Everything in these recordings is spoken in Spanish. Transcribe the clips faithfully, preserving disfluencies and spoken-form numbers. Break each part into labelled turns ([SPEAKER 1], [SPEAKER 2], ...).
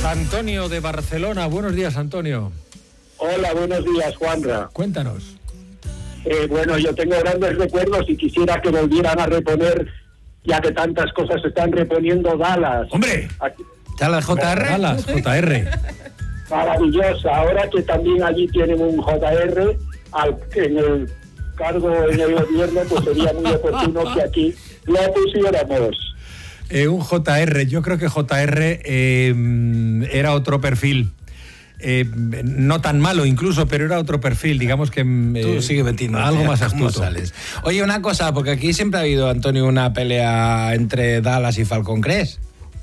[SPEAKER 1] Antonio de Barcelona. Buenos días, Antonio.
[SPEAKER 2] Hola, buenos días, Juanra.
[SPEAKER 1] Cuéntanos.
[SPEAKER 2] Eh, bueno, yo tengo grandes recuerdos y quisiera que volvieran a reponer, ya que tantas cosas se están reponiendo, Dallas.
[SPEAKER 1] ¡Hombre!
[SPEAKER 2] Aquí.
[SPEAKER 1] ¿Dallas J R? Dallas J R.
[SPEAKER 2] Maravillosa. Ahora que también allí tienen un J R al, en el cargo en el gobierno, pues sería muy oportuno que aquí lo pusiéramos.
[SPEAKER 1] Eh, un J R, yo creo que J R eh, era otro perfil. Eh, no tan malo incluso, pero era otro perfil, digamos que eh,
[SPEAKER 3] tú sigue metiendo
[SPEAKER 1] algo más astuto.
[SPEAKER 3] Sales? Oye, una cosa, porque aquí siempre ha habido, Antonio, una pelea entre Dallas y Falcon Crest.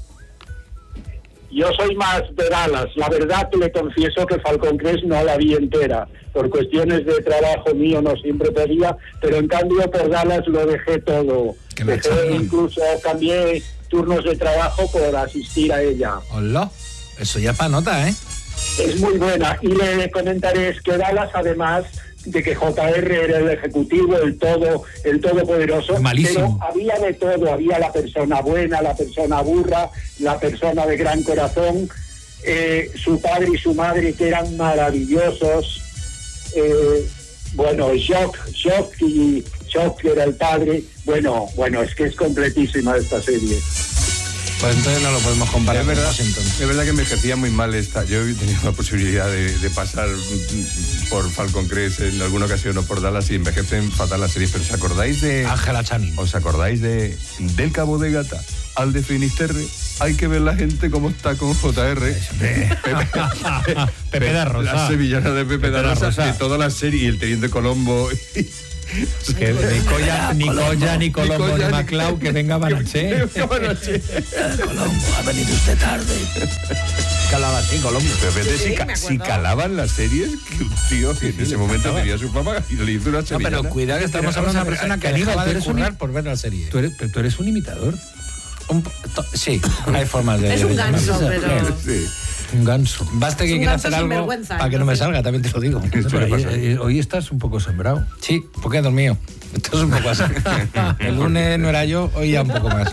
[SPEAKER 2] Yo soy más de Dallas. La verdad que le confieso que Falcon Crest no la vi entera. Por cuestiones de trabajo mío no siempre podía, pero en cambio por Dallas lo dejé todo. Dejé, incluso cambié turnos de trabajo por asistir a ella.
[SPEAKER 3] Hola, eso ya es para nota, ¿eh?
[SPEAKER 2] Es muy buena. Y le comentaré es que Dallas, además de que J R era el ejecutivo, el todo, el todopoderoso,
[SPEAKER 1] malísimo.
[SPEAKER 2] Pero había de todo, había la persona buena, la persona burra, la persona de gran corazón, eh, su padre y su madre que eran maravillosos, eh, bueno, Shock, Shock y Shock que era el padre, bueno, bueno, es que es completísima esta serie.
[SPEAKER 3] Pues entonces no lo podemos comparar.
[SPEAKER 4] Es verdad,
[SPEAKER 3] con Washington.
[SPEAKER 4] Es verdad que envejecía muy mal esta. Yo he tenido la posibilidad de, de pasar por Falcon Crest en alguna ocasión o por Dallas y envejecen fatal las series. Pero ¿os acordáis de
[SPEAKER 3] Ángela Channing?
[SPEAKER 4] ¿Os acordáis de Del Cabo de Gata al de Finisterre? Hay que ver la gente cómo está con J R.
[SPEAKER 1] Pepe, Pepe da Rosa.
[SPEAKER 4] La sevillana de Pepe, Pepe da Rosa,
[SPEAKER 1] Rosa.
[SPEAKER 4] de toda la serie y el Teniente Colombo.
[SPEAKER 1] Que ni Colla, ni Colla, ni Colombo, ni, ni Maclau, que venga Banaché.
[SPEAKER 3] Colombo, ha venido usted tarde. Calaba así, Colombo.
[SPEAKER 4] De repente,
[SPEAKER 5] Sí,
[SPEAKER 4] si, ca- si calaban las series, que un tío que en ese momento tenía su fama y le hizo una
[SPEAKER 3] No,
[SPEAKER 4] sevillana.
[SPEAKER 3] pero cuidado que estamos
[SPEAKER 1] Pero,
[SPEAKER 3] hablando de una
[SPEAKER 1] pero,
[SPEAKER 3] persona que
[SPEAKER 1] Aníbal,
[SPEAKER 3] acaba
[SPEAKER 1] tú
[SPEAKER 3] de
[SPEAKER 1] eres un-
[SPEAKER 3] currar por ver la serie.
[SPEAKER 1] ¿Tú eres, pero tú eres un imitador.
[SPEAKER 3] Un po- to- sí, hay formas de...
[SPEAKER 5] Es un ganso,
[SPEAKER 3] de-
[SPEAKER 5] pero...
[SPEAKER 4] Sí.
[SPEAKER 1] Un ganso.
[SPEAKER 3] Basta que
[SPEAKER 5] Es un
[SPEAKER 3] quiera
[SPEAKER 5] ganso
[SPEAKER 3] hacer algo
[SPEAKER 5] sinvergüenza,
[SPEAKER 3] para que no me
[SPEAKER 5] entonces.
[SPEAKER 3] salga, también te lo digo.
[SPEAKER 4] Suele
[SPEAKER 1] Pero,
[SPEAKER 4] pasar.
[SPEAKER 1] eh, eh, hoy estás un poco sembrado.
[SPEAKER 3] Sí, porque he dormido. Esto es un poco así. El lunes no era yo, hoy ya un poco más.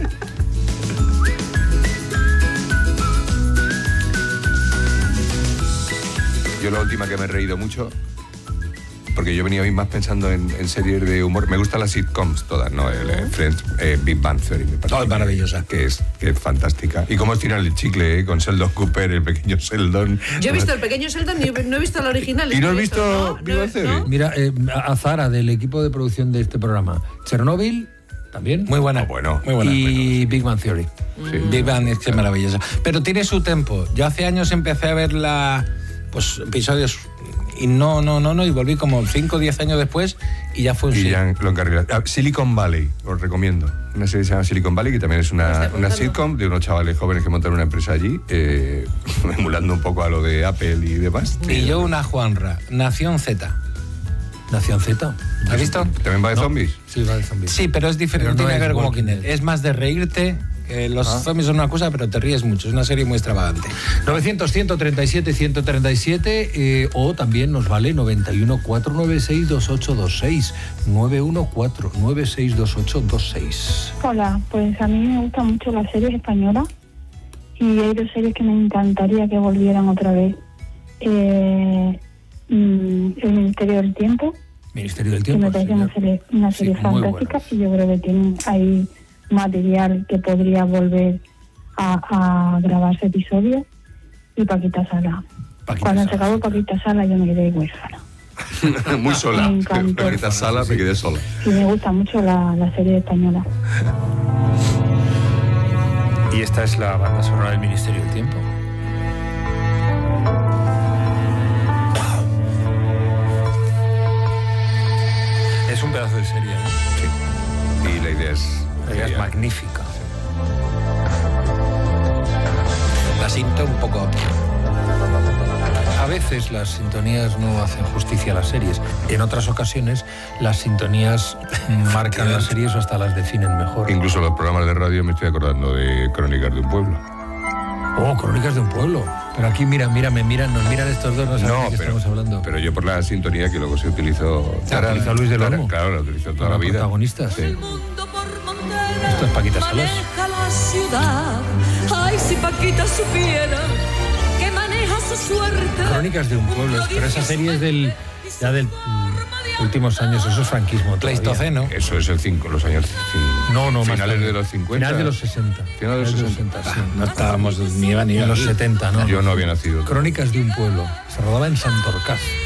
[SPEAKER 4] Yo la última que me he reído mucho, porque yo venía hoy más pensando en, en series de humor. Me gustan las sitcoms todas, ¿no? El, eh, Friends, eh, Big Bang Theory, me parece.
[SPEAKER 3] Oh, es maravillosa.
[SPEAKER 4] Que es, que es fantástica. Y cómo estiran el chicle, ¿eh? Con Sheldon Cooper, el pequeño Sheldon.
[SPEAKER 5] Yo he visto el pequeño Sheldon y no he visto la original.
[SPEAKER 4] ¿Y no has
[SPEAKER 5] he
[SPEAKER 4] visto
[SPEAKER 5] ¿no?
[SPEAKER 4] Big Bang
[SPEAKER 5] No,
[SPEAKER 4] Theory?
[SPEAKER 5] ¿no?
[SPEAKER 1] Mira, eh, a Zara, del equipo de producción de este programa. Chernobyl, también.
[SPEAKER 3] Muy buena.
[SPEAKER 4] Ah, bueno.
[SPEAKER 3] Muy buena.
[SPEAKER 1] Y Big Bang Theory.
[SPEAKER 4] Sí.
[SPEAKER 3] Big Bang es que es maravillosa. Pero tiene su tiempo. Yo hace años empecé a ver la, pues, episodios y no, no, no, no, y volví como cinco o diez años después y ya fue un
[SPEAKER 4] Y
[SPEAKER 3] sí.
[SPEAKER 4] ya lo encargué. Ah, Silicon Valley, os recomiendo. Una serie que se llama Silicon Valley, que también es una,
[SPEAKER 5] Pues te
[SPEAKER 4] una
[SPEAKER 5] apunto,
[SPEAKER 4] sitcom de unos chavales jóvenes que montan una empresa allí, eh, emulando un poco a lo de Apple y demás.
[SPEAKER 3] Y yo una Juanra, Nación Z.
[SPEAKER 1] Nación Z.
[SPEAKER 3] ¿Has visto?
[SPEAKER 4] ¿También va de
[SPEAKER 1] No.
[SPEAKER 4] zombies?
[SPEAKER 1] Sí, va de zombies.
[SPEAKER 3] Sí, pero es diferente,
[SPEAKER 1] Pero no
[SPEAKER 3] tiene que
[SPEAKER 1] es
[SPEAKER 3] ver como
[SPEAKER 1] Walking
[SPEAKER 3] Kinect.
[SPEAKER 1] Dead.
[SPEAKER 3] Es más de reírte. que los
[SPEAKER 4] Ah.
[SPEAKER 3] zombies son una cosa, pero te ríes mucho. Es una serie muy extravagante.
[SPEAKER 1] novecientos, ciento treinta y siete, ciento treinta y siete eh, o también nos vale noventa y uno, cuatrocientos noventa y seis, veintiocho veintiséis. noventa y uno, cuatrocientos noventa y seis, veintiocho veintiséis.
[SPEAKER 6] Hola, pues a mí me gustan mucho las series españolas y hay dos series que me encantaría que volvieran otra vez. Eh, mm, El Ministerio del Tiempo,
[SPEAKER 1] Ministerio del
[SPEAKER 6] que
[SPEAKER 1] Tiempo.
[SPEAKER 6] me parece
[SPEAKER 1] señor.
[SPEAKER 6] una serie, una serie
[SPEAKER 1] Sí, muy
[SPEAKER 6] fantástica
[SPEAKER 1] buenas.
[SPEAKER 6] y yo creo que tienen ahí material que podría volver a, a grabarse episodios. Y Paquita Sala.
[SPEAKER 1] Paquita
[SPEAKER 6] Cuando
[SPEAKER 1] Sala,
[SPEAKER 6] se acabó
[SPEAKER 1] sí.
[SPEAKER 6] Paquita Sala yo me quedé huérfana.
[SPEAKER 4] Muy sola.
[SPEAKER 6] Me encantó.
[SPEAKER 4] Ahorita sala, me quedé sola.
[SPEAKER 6] Y me gusta mucho la, la serie española.
[SPEAKER 1] Y esta es la banda sonora del Ministerio del Tiempo. Es un pedazo de serie, ¿no?
[SPEAKER 4] Sí. Y la idea es...
[SPEAKER 1] La idea es magnífica.
[SPEAKER 3] La siento un poco.
[SPEAKER 1] A veces las sintonías no hacen justicia a las series. En otras ocasiones las sintonías marcan las series o hasta las definen mejor.
[SPEAKER 4] Incluso los programas de radio me estoy acordando de Crónicas de un Pueblo.
[SPEAKER 1] Oh, Crónicas de un Pueblo. Pero aquí mira, mírame, mira, nos miran estos dos, no saben de qué
[SPEAKER 4] pero,
[SPEAKER 1] estamos hablando.
[SPEAKER 4] pero yo por la sintonía que luego se utilizó...
[SPEAKER 1] Se utilizó Luis del
[SPEAKER 4] Tara,
[SPEAKER 1] Olmo.
[SPEAKER 4] Claro, la utilizó toda
[SPEAKER 1] Como
[SPEAKER 4] la vida.
[SPEAKER 1] protagonistas.
[SPEAKER 4] Sí.
[SPEAKER 1] Esto es Paquita Salas.
[SPEAKER 7] Maneja la ciudad. Ay, si Paquita chiquita supiera que maneja su suerte.
[SPEAKER 1] Crónicas de un pueblo, pero esa serie es del ya del mm, últimos años, eso es franquismo.
[SPEAKER 3] Pleistoceno.
[SPEAKER 4] Eso es el cinco, los años cin-
[SPEAKER 1] No, no, más
[SPEAKER 4] finales
[SPEAKER 1] tarde.
[SPEAKER 4] de los cincuenta.
[SPEAKER 1] Final de los sesenta.
[SPEAKER 4] Final de los sesenta.
[SPEAKER 1] sí.
[SPEAKER 3] No estábamos ni iba ni
[SPEAKER 1] En
[SPEAKER 3] iba.
[SPEAKER 1] los setenta, ¿no?
[SPEAKER 4] Yo no había nacido.
[SPEAKER 1] Crónicas de un pueblo. Se rodaba en Santorcaz.